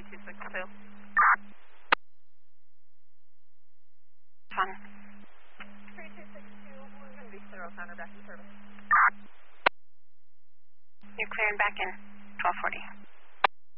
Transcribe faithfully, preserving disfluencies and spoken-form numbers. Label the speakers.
Speaker 1: two six two.
Speaker 2: Fun.
Speaker 1: three two six two, we're going to be clear O'Connor back in service.
Speaker 2: You're clearing back in twelve forty.